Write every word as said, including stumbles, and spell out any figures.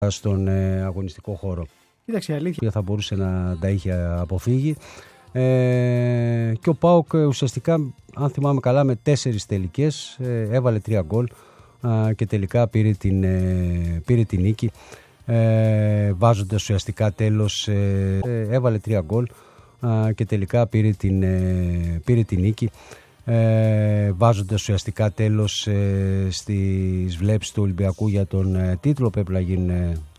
στον ε, αγωνιστικό χώρο. Κοίταξε, η αλήθεια Θα μπορούσε να τα είχε αποφύγει. Ε, και ο ΠΑΟΚ ουσιαστικά, αν θυμάμαι καλά, με τέσσερις τελικές ε, έβαλε τρία γκολ ε, και τελικά πήρε την, ε, πήρε την νίκη, ε, βάζοντας ουσιαστικά τέλος, ε, ε, έβαλε τρία γκολ ε, και τελικά πήρε την, ε, πήρε την νίκη, ε, βάζοντας ουσιαστικά τέλος ε, στις βλέψεις του Ολυμπιακού για τον ε, τίτλο. Πρέπει να γίνουν